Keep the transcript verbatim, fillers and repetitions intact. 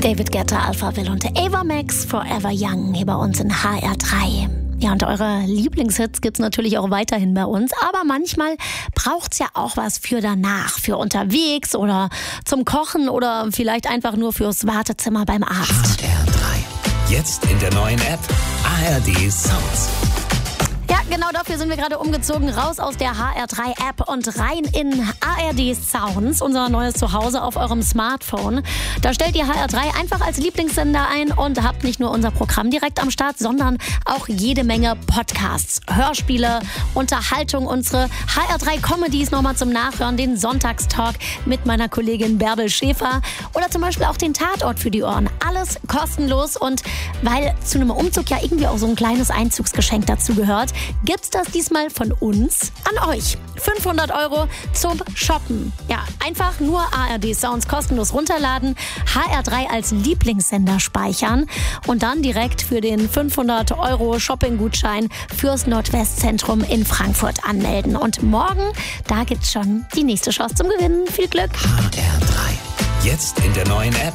David Guetta, Alphaville und Ava Max, Forever Young, hier bei uns in H R drei. Ja, und eure Lieblingshits gibt's natürlich auch weiterhin bei uns, aber manchmal braucht's ja auch was für danach, für unterwegs oder zum Kochen oder vielleicht einfach nur fürs Wartezimmer beim Arzt. H R drei, jetzt in der neuen App A R D Sounds. Ja, genau dafür sind wir gerade umgezogen, raus aus der H R drei App und rein in A R D Sounds, unser neues Zuhause auf eurem Smartphone. Da stellt ihr H R drei einfach als Lieblingssender ein und habt nicht nur unser Programm direkt am Start, sondern auch jede Menge Podcasts, Hörspiele, Unterhaltung, unsere H R drei Comedies nochmal zum Nachhören, den Sonntagstalk mit meiner Kollegin Bärbel Schäfer oder zum Beispiel auch den Tatort für die Ohren. Alles kostenlos, und weil zu einem Umzug ja irgendwie auch so ein kleines Einzugsgeschenk dazu gehört, gibt's das diesmal von uns an euch. fünfhundert Euro zum Shoppen. Ja, einfach nur A R D Sounds kostenlos runterladen, H R drei als Lieblingssender speichern und dann direkt für den fünfhundert Euro Shopping-Gutschein fürs Nordwestzentrum in Frankfurt anmelden. Und morgen, da gibt's schon die nächste Chance zum Gewinnen. Viel Glück! H R drei, jetzt in der neuen App